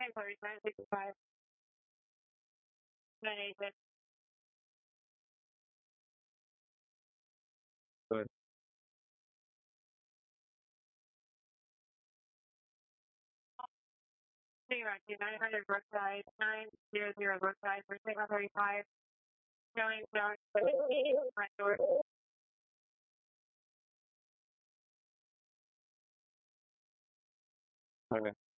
965, 986. Good. Zero to 900 Brookside, 900 Brookside for signal 35, going down front door. Okay.